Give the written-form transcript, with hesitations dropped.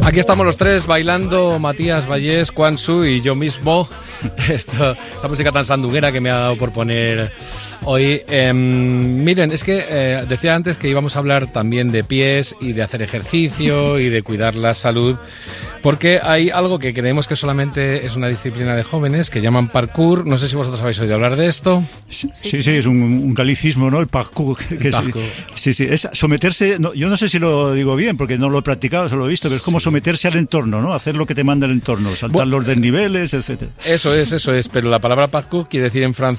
Aquí estamos los tres bailando, Matías Vallés, Quan Su y yo mismo. Esta música tan sandunguera que me ha dado por poner hoy. Miren, es que decía antes que íbamos a hablar también de pies y de hacer ejercicio y de cuidar la salud, porque hay algo que creemos que solamente es una disciplina de jóvenes que llaman parkour. No sé si vosotros habéis oído hablar de esto. Sí, es un galicismo, ¿no? El parkour. Sí, es someterse, no, yo no sé si lo digo bien porque no lo he practicado, solo he visto, pero es como someterse al entorno, ¿no? Hacer lo que te manda el entorno, saltar los desniveles, etcétera. Eso es, pero la palabra parkour quiere decir en francés